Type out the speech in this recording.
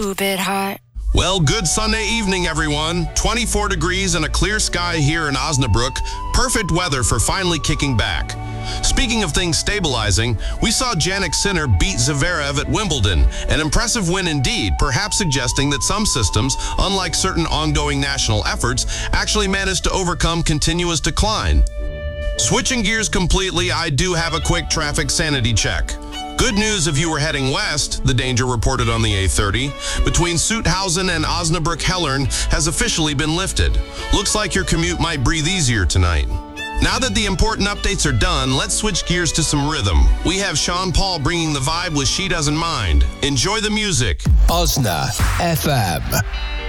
bit hot. Well, good Sunday evening, everyone. 24 degrees and a clear sky here in Osnabrück. Perfect weather for finally kicking back. Speaking of things stabilizing, we saw Jannik Sinner beat Zverev at Wimbledon. An impressive win indeed, perhaps suggesting that some systems, unlike certain ongoing national efforts, actually managed to overcome continuous decline. Switching gears completely, I do have a quick traffic sanity check. Good news if you were heading west, the danger reported on the A30 between Sutthausen and Osnabrück-Hellern has officially been lifted. Looks like your commute might breathe easier tonight. Now that the important updates are done, let's switch gears to some rhythm. We have Sean Paul bringing the vibe with She Doesn't Mind. Enjoy the music. Osna FM.